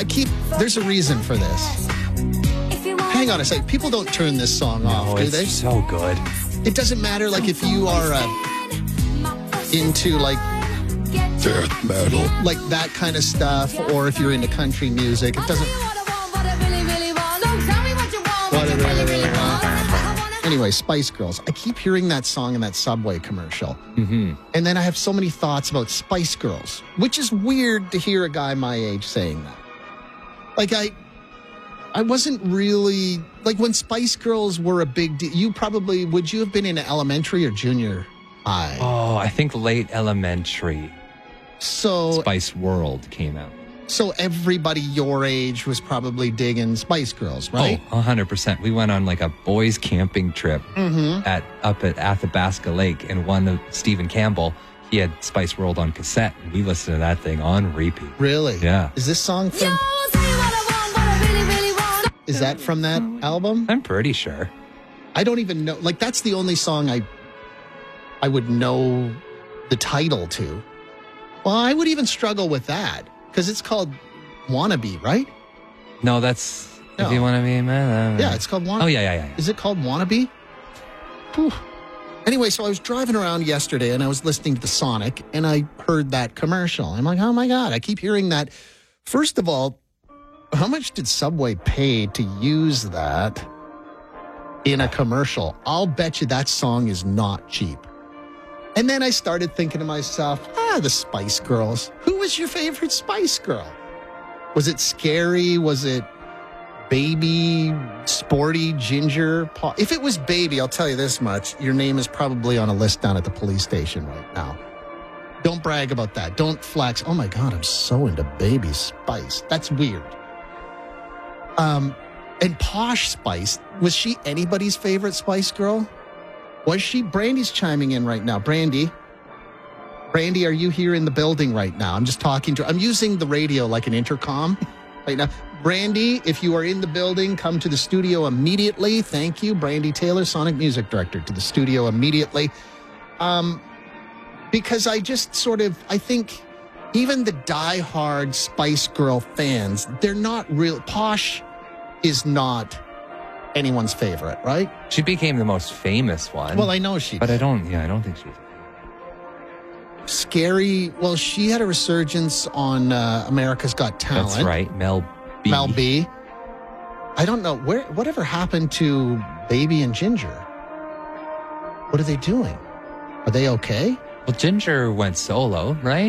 There's a reason for this. Hang on a second. People don't turn this song off, do they? It's so good. It doesn't matter, like, if you are into, like, death metal, like that kind of stuff, or if you're into country music. It doesn't... Anyway, Spice Girls. I keep hearing that song in that Subway commercial. Mm-hmm. And then I have so many thoughts about Spice Girls, which is weird to hear a guy my age saying that. Like, I wasn't really... Like, when Spice Girls were a big deal, would you have been in elementary or junior high? Oh, I think late elementary. So Spice World came out. So everybody your age was probably digging Spice Girls, right? Oh, 100%. We went on like a boys camping trip up at Athabasca Lake, and one of Stephen Campbell, he had Spice World on cassette, and we listened to that thing on repeat. Really? Yeah. Is this song from... Is that from that album? I'm pretty sure. I don't even know. Like, that's the only song I would know the title to. Well, I would even struggle with that. Because it's called Wannabe, right? No, that's... No. If you want to be... Yeah, it's called Wannabe. Oh, yeah. Is it called Wannabe? Whew. Anyway, so I was driving around yesterday, and I was listening to the Sonic, and I heard that commercial. I'm like, oh, my God, I keep hearing that. First of all, how much did Subway pay to use that in a commercial? I'll bet you that song is not cheap. And then I started thinking to myself, the Spice Girls. Who was your favorite Spice Girl? Was it Scary? Was it Baby, Sporty, Ginger? If it was Baby, I'll tell you this much. Your name is probably on a list down at the police station right now. Don't brag about that. Don't flex. Oh, my God, I'm so into Baby Spice. That's weird. And Posh Spice, was she anybody's favorite Spice Girl? Was she? Brandy's chiming in right now. Brandy, are you here in the building right now? I'm just talking to... I'm using the radio like an intercom right now. Brandy, if you are in the building, come to the studio immediately. Thank you. Brandy Taylor, Sonic Music Director, to the studio immediately. Because I think even the diehard Spice Girl fans, they're not real... Posh is not anyone's favorite, right? She became the most famous one. Well, I know she did. But I don't think she's... Scary. Well, she had a resurgence on America's Got Talent. That's right. Mel B. I don't know. Whatever happened to Baby and Ginger? What are they doing? Are they okay? Well, Ginger went solo, right?